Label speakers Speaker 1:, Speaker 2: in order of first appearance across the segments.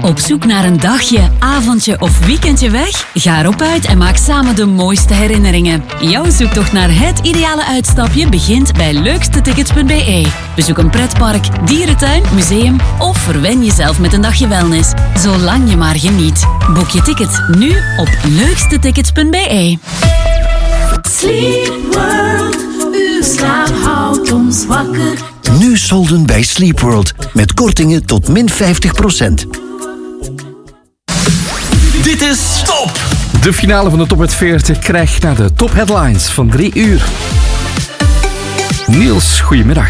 Speaker 1: Op zoek naar een dagje, avondje of weekendje weg? Ga erop uit en maak samen de mooiste herinneringen. Jouw zoektocht naar het ideale uitstapje begint bij leukstetickets.be. Bezoek een pretpark, dierentuin, museum of verwen jezelf met een dagje wellness. Zolang je maar geniet. Boek je tickets nu op leukstetickets.be.
Speaker 2: Sleep World, uw slaap houdt ons wakker.
Speaker 3: Nu solden bij Sleep World met kortingen tot min 50%.
Speaker 4: Dit is Top!
Speaker 5: De finale van de Top 40 krijgt naar de top headlines van 3 uur. Niels, goedemiddag.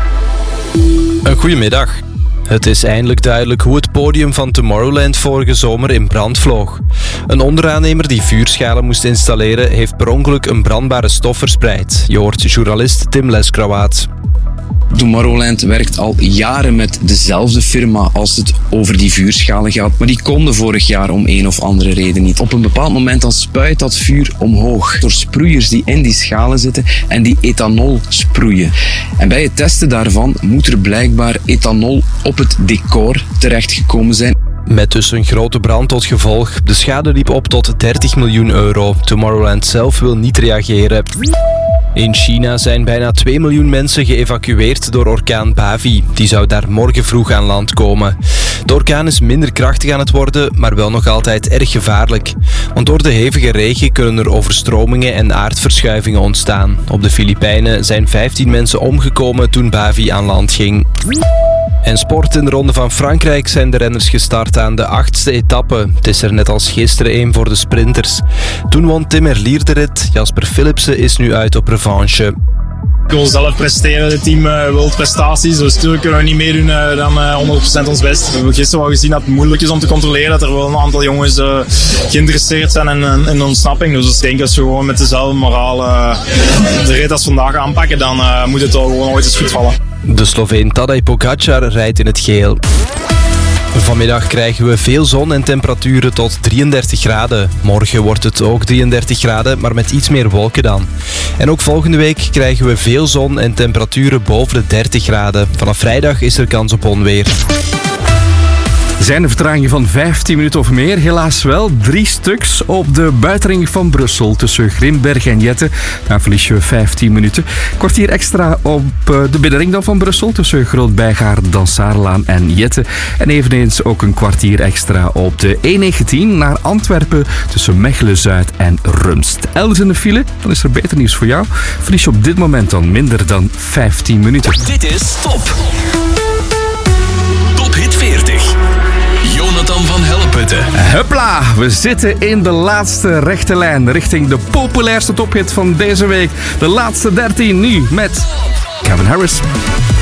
Speaker 6: Goedemiddag. Het is eindelijk duidelijk hoe het podium van Tomorrowland vorige zomer in brand vloog. Een onderaannemer die vuurschalen moest installeren heeft per ongeluk een brandbare stof verspreid. Je hoort journalist Tim Leskrawaat.
Speaker 7: Tomorrowland werkt al jaren met dezelfde firma als het over die vuurschalen gaat, maar die konden vorig jaar om een of andere reden niet. Op een bepaald moment dan spuit dat vuur omhoog door sproeiers die in die schalen zitten en die ethanol sproeien. En bij het testen daarvan moet er blijkbaar ethanol op het decor terechtgekomen zijn.
Speaker 6: Met dus een grote brand tot gevolg. De schade liep op tot 30 miljoen euro. Tomorrowland zelf wil niet reageren. In China zijn bijna 2 miljoen mensen geëvacueerd door orkaan Bavi. Die zou daar morgen vroeg aan land komen. De orkaan is minder krachtig aan het worden, maar wel nog altijd erg gevaarlijk. Want door de hevige regen kunnen er overstromingen en aardverschuivingen ontstaan. Op de Filipijnen zijn 15 mensen omgekomen toen Bavi aan land ging. En sport in de Ronde van Frankrijk zijn de renners gestart aan de 8e etappe. Het is er net als gisteren één voor de sprinters. Toen won Tim Merlier de rit. Jasper Philipsen is nu uit op revanche.
Speaker 8: Ik wil zelf presteren, het team wil prestaties, dus natuurlijk kunnen we niet meer doen dan 100% ons best. We hebben gisteren wel gezien dat het moeilijk is om te controleren, dat er wel een aantal jongens geïnteresseerd zijn in de ontsnapping. Dus ik denk dat ze gewoon met dezelfde moraal de rit als vandaag aanpakken, dan moet het al gewoon ooit eens goed vallen.
Speaker 6: De Sloveen Tadej Pogačar rijdt in het geel. Vanmiddag krijgen we veel zon en temperaturen tot 33 graden. Morgen wordt het ook 33 graden, maar met iets meer wolken dan. En ook volgende week krijgen we veel zon en temperaturen boven de 30 graden. Vanaf vrijdag is er kans op onweer.
Speaker 5: Zijn er vertragingen van 15 minuten of meer? Helaas wel. 3 stuks op de buitenring van Brussel tussen Grimberg en Jette. Daar verlies je 15 minuten. Kwartier extra op de binnenring dan van Brussel tussen Groot-Bijgaarden, Dansaarlaan en Jette. En eveneens ook een kwartier extra op de E19 naar Antwerpen tussen Mechelen-Zuid en Rumst. Elders in de file, dan is er beter nieuws voor jou. Verlies je op dit moment dan minder dan 15 minuten.
Speaker 4: Dit is Top! Top Hit 40. Jonathan van Helleputte.
Speaker 5: Hupla, we zitten in de laatste rechte lijn richting de populairste tophit van deze week. De laatste 13 nu met Calvin Harris.